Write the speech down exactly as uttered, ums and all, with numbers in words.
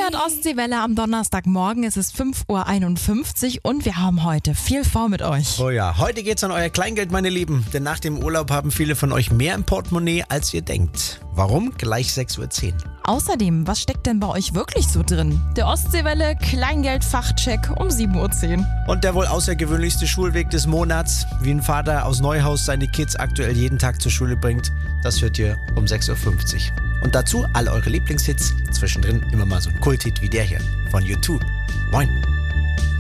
hört Ostseewelle am Donnerstagmorgen. Es ist fünf Uhr einundfünfzig und wir haben heute viel vor mit euch. Oh ja, heute geht's an euer Kleingeld, meine Lieben. Denn nach dem Urlaub haben viele von euch mehr im Portemonnaie, als ihr denkt. Warum? Gleich sechs Uhr zehn. Außerdem, was steckt denn bei euch wirklich so drin? Der Ostseewelle Kleingeld-Fachcheck um sieben Uhr zehn. Und der wohl außergewöhnlichste Schulweg des Monats, wie ein Vater aus Neuhaus seine Kids aktuell jeden Tag zur Schule bringt, das hört ihr um sechs Uhr fünfzig. Und dazu all eure Lieblingshits, zwischendrin immer mal so ein Kulthit wie der hier von U zwei. Moin.